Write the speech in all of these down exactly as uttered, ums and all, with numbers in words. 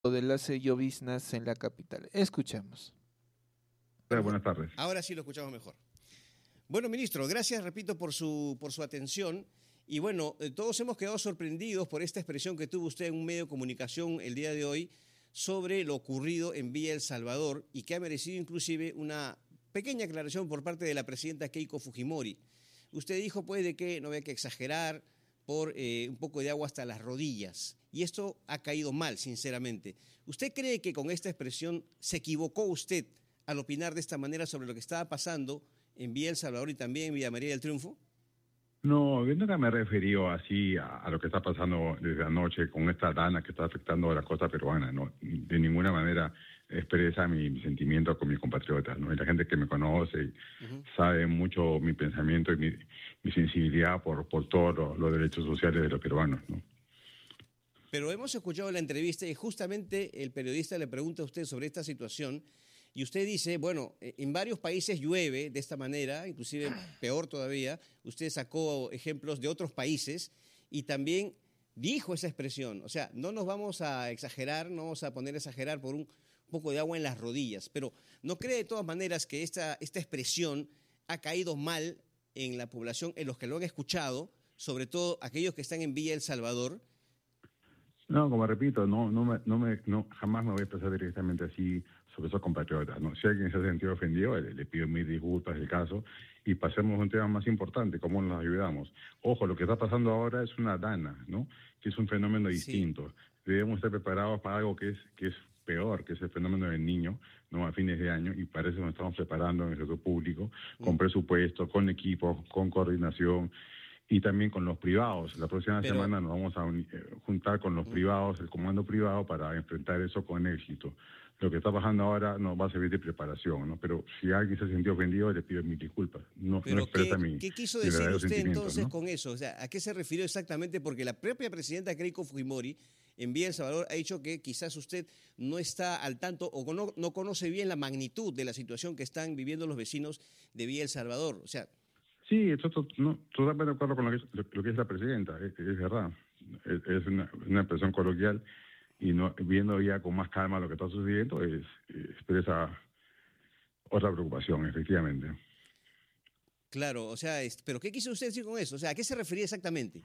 de las lloviznas en la capital. Escuchemos. Buenas tardes. Ahora sí lo escuchamos mejor. Bueno, ministro, gracias, repito, por su, por su atención. Y bueno, eh, todos hemos quedado sorprendidos por esta expresión que tuvo usted en un medio de comunicación el día de hoy sobre lo ocurrido en Villa El Salvador y que ha merecido inclusive una pequeña aclaración por parte de la presidenta Keiko Fujimori. Usted dijo pues de que no había que exagerar por eh, un poco de agua hasta las rodillas. Y esto ha caído mal, sinceramente. ¿Usted cree que con esta expresión se equivocó usted al opinar de esta manera sobre lo que estaba pasando en Villa El Salvador y también en Villa María del Triunfo? No, yo nunca me he referido así a, a lo que está pasando desde anoche con esta dana que está afectando a la costa peruana, ¿no? De ninguna manera expresa mi, mi sentimiento con mis compatriotas, ¿no? Y la gente que me conoce uh-huh. sabe mucho mi pensamiento y mi, mi sensibilidad por, por todos los, los derechos sociales de los peruanos, ¿no? Pero hemos escuchado la entrevista y justamente el periodista le pregunta a usted sobre esta situación y usted dice, bueno, en varios países llueve de esta manera, inclusive peor todavía. Usted sacó ejemplos de otros países y también dijo esa expresión. O sea, no nos vamos a exagerar, no vamos a poner a exagerar por un poco de agua en las rodillas. Pero ¿no cree de todas maneras que esta, esta expresión ha caído mal en la población, en los que lo han escuchado, sobre todo aquellos que están en Villa El Salvador? No, como repito, no, no, me, no, me, no, jamás me voy a expresar directamente así sobre esos compatriotas, ¿no? Si alguien se ha sentido ofendido, le, le pido mil disculpas del caso y pasemos a un tema más importante, cómo nos ayudamos. Ojo, lo que está pasando ahora es una dana, ¿no? Que es un fenómeno distinto. Sí. Debemos estar preparados para algo que es, que es peor, que es el fenómeno del niño, ¿no? A fines de año, y para eso nos estamos preparando en el sector público, con mm. presupuesto, con equipos, con coordinación, y también con los privados. La próxima Pero, semana nos vamos a un, eh, juntar con los privados, el comando privado, para enfrentar eso con éxito. Lo que está pasando ahora nos va a servir de preparación, ¿no? Pero si alguien se sintió ofendido, le pido mil disculpas. No, Pero no expresa ¿qué, mi ¿qué quiso decir usted entonces ¿no? con eso? O sea, ¿a qué se refirió exactamente? Porque la propia presidenta Keiko Fujimori en Villa El Salvador ha dicho que quizás usted no está al tanto o no, no conoce bien la magnitud de la situación que están viviendo los vecinos de Villa El Salvador. O sea, sí, estoy no, totalmente de acuerdo con lo que, es, lo que es la presidenta, es, es verdad. Es, es una, una expresión coloquial y no, viendo ya con más calma lo que está sucediendo, es, expresa otra preocupación, efectivamente. Claro, o sea, es, ¿pero qué quiso usted decir con eso? O sea, ¿a qué se refería exactamente?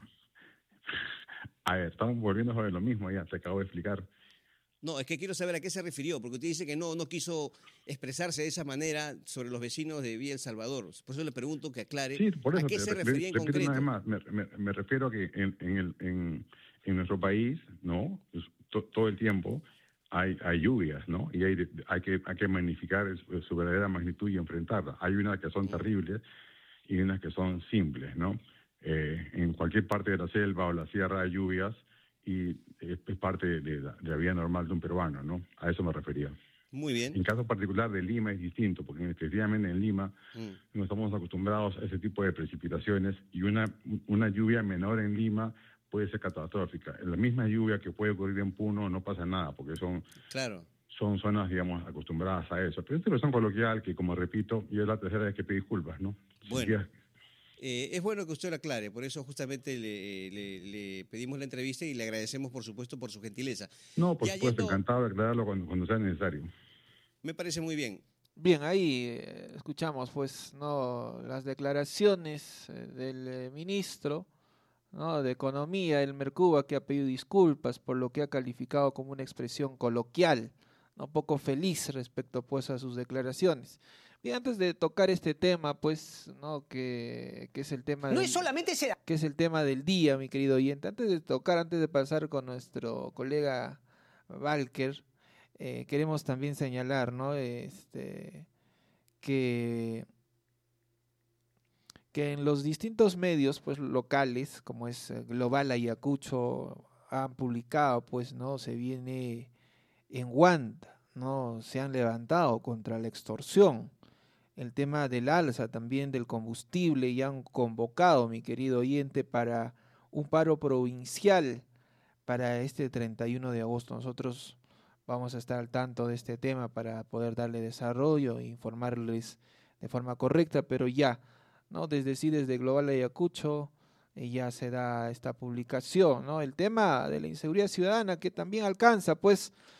A ver, estamos volviendo sobre lo mismo, ya te acabo de explicar. No, es que quiero saber a qué se refirió, porque usted dice que no, no quiso expresarse de esa manera sobre los vecinos de Villa El Salvador. Por eso le pregunto que aclare sí, por eso a qué te, se re, refería en concreto. Una vez más, me, me, me refiero a que en, en, el, en, en nuestro país, ¿no? Pues, to, todo el tiempo hay, hay lluvias, ¿no? Y hay, hay, que, hay que magnificar su verdadera magnitud y enfrentarla. Hay unas que son mm. terribles y unas que son simples, ¿no? Eh, en cualquier parte de la selva o la sierra hay lluvias y es, es parte de, de, la, de la vida normal de un peruano, ¿no? A eso me refería. Muy bien. En caso particular de Lima es distinto, porque efectivamente en Lima mm. no estamos acostumbrados a ese tipo de precipitaciones y una, una lluvia menor en Lima puede ser catastrófica. En la misma lluvia que puede ocurrir en Puno no pasa nada, porque son, claro. son zonas, digamos, acostumbradas a eso. Pero es una expresión coloquial que, como repito, y es la tercera vez que pedí disculpas, ¿no? Bueno. Si Eh, es bueno que usted lo aclare, por eso justamente le, le, le pedimos la entrevista y le agradecemos, por supuesto, por su gentileza. No, por ya supuesto, yendo... encantado de aclararlo cuando, cuando sea necesario. Me parece muy bien. Bien, ahí eh, escuchamos pues no las declaraciones eh, del eh, ministro, ¿no?, de Economía, Elmer Cuba, que ha pedido disculpas por lo que ha calificado como una expresión coloquial, no poco feliz respecto pues a sus declaraciones. Y antes de tocar este tema, pues, no, que, que es el tema, no del, es solamente ese... que es el tema del día, mi querido oyente. Antes de tocar, antes de pasar con nuestro colega Walker, eh, queremos también señalar, ¿no?, este, que que en los distintos medios, pues, locales, como es Global Ayacucho, han publicado, pues, no, se viene en Huanta, no, se han levantado contra la extorsión. El tema del alza también del combustible, y han convocado, mi querido oyente, para un paro provincial para este treinta y uno de agosto. Nosotros vamos a estar al tanto de este tema para poder darle desarrollo e informarles de forma correcta, pero ya, ¿no?, desde sí, desde Global Ayacucho, eh, ya se da esta publicación, ¿no? El tema de la inseguridad ciudadana, que también alcanza, pues,